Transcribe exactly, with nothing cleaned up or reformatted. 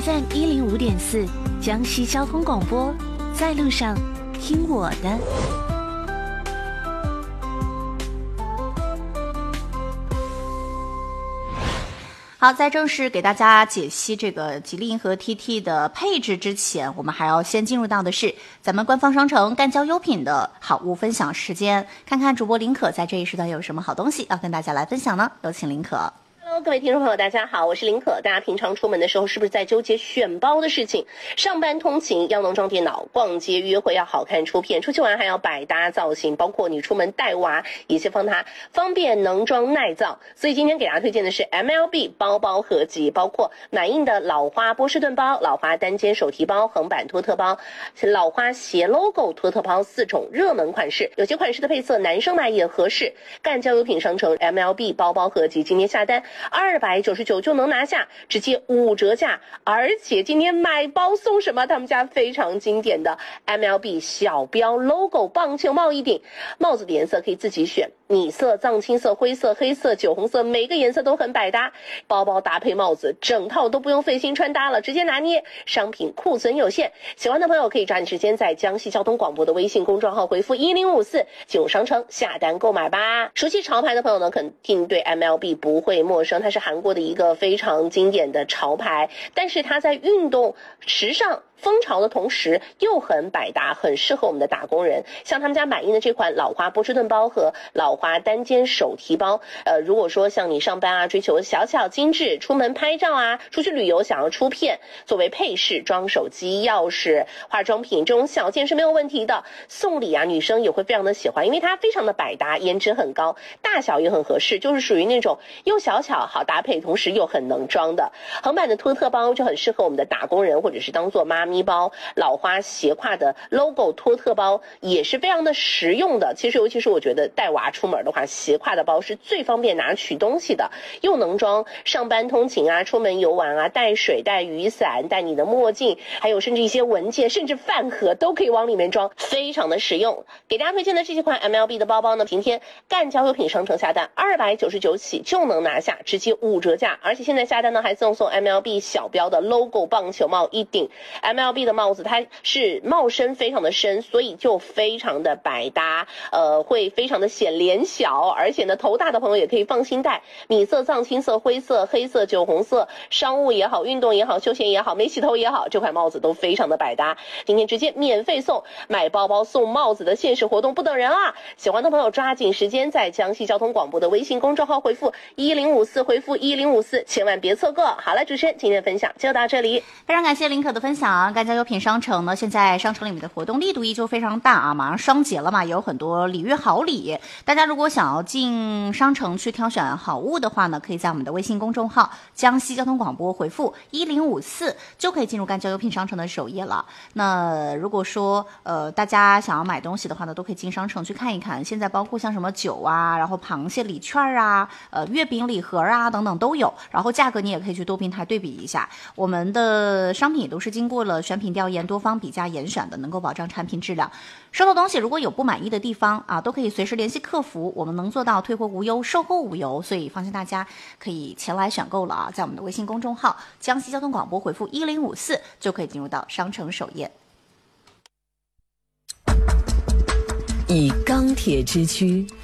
F M 一零五点四，江西交通广播，在路上听我的。 好，在正式给大家解析这个吉利银河 T T 的配置之前，我们还要先进入到的是咱们官方商城干交优品的好物分享时间，看看主播林可在这一时段有什么好东西要跟大家来分享呢？有请林可。 Hello， 各位听众朋友，大家好，我是林可。大家平常出门的时候，是不是在纠结选包的事情？上班通勤要能装电脑，逛街约会要好看出片，出去玩还要百搭造型，包括你出门带娃，也是帮它方便能装耐造。所以今天给大家推荐的是 M L B 包包合集，包括满印的老花波士顿包、老花单肩手提包、横版托特包、老花斜 logo 托特包四种热门款式，有些款式的配色男生买也合适。干交优品商城 M L B 包包合集，今天下单二百九十九就能拿下，直接五折价，而且今天买包送什么？他们家非常经典的 M L B 小标 logo 棒球帽一顶，帽子的颜色可以自己选，米色、藏青色、灰色、黑色、酒红色，每个颜色都很百搭。包包搭配帽子，整套都不用费心穿搭了，直接拿捏。商品库存有限，喜欢的朋友可以抓紧时间在江西交通广播的微信公众号回复一零五四进入商城下单购买吧。熟悉潮牌的朋友呢，肯定对 M L B 不会陌生，它是韩国的一个非常经典的潮牌，但是它在运动、时尚、风潮的同时又很百搭，很适合我们的打工人。像他们家满印的这款老花波士顿包和老花单肩手提包，呃，如果说像你上班啊，追求小巧精致，出门拍照啊，出去旅游想要出片，作为配饰装手机、钥匙、化妆品这种小件是没有问题的。送礼啊，女生也会非常的喜欢，因为它非常的百搭，颜值很高，大小也很合适，就是属于那种又小巧好搭配，同时又很能装的。横版的托特包就很适合我们的打工人，或者是当做妈咪包。老花斜挎的 logo 托特包也是非常的实用的。其实尤其是我觉得带娃出门的话，斜挎的包是最方便拿取东西的，又能装上班通勤啊，出门游玩啊，带水带雨伞带你的墨镜，还有甚至一些文件甚至饭盒都可以往里面装，非常的实用。给大家推荐的这些款 M L B 的包包呢，今天干交优品商城下单二百九十九起就能拿下，直接五折价，而且现在下单呢还赠送 M L B 小标的 logo 棒球帽一顶。 M L B 的帽子它是帽身非常的深，所以就非常的百搭，呃，会非常的显脸小，而且呢头大的朋友也可以放心戴。米色、藏青色、灰色、黑色、酒红色，商务也好，运动也好，休闲也好，没洗头也好，这款帽子都非常的百搭。今天直接免费送，买包包送帽子的限时活动不等人啊！喜欢的朋友抓紧时间在江西交通广播的微信公众号回复一零五四，回复一零五四，千万别错过。好了，主持人今天的分享就到这里， 非常感谢林可的分享。干交优品商城呢，现在商城里面的活动力度依旧非常大啊，马上双节了嘛，也有很多礼遇好礼。大家如果想要进商城去挑选好物的话呢，可以在我们的微信公众号江西交通广播回复一零五四，就可以进入干交优品商城的首页了。那如果说呃大家想要买东西的话呢，都可以进商城去看一看。现在包括像什么酒啊，然后螃蟹礼券啊，呃月饼礼盒啊等等都有，然后价格你也可以去多平台对比一下。我们的商品也都是经过了选品调研、多方比价严选的，能够保障产品质量。收到东西如果有不满意的地方啊，都可以随时联系客服，我们能做到退货无忧、售后无忧，所以放心大家可以前来选购了啊！在我们的微信公众号江西交通广播回复一零五四，就可以进入到商城首页。 以钢铁之躯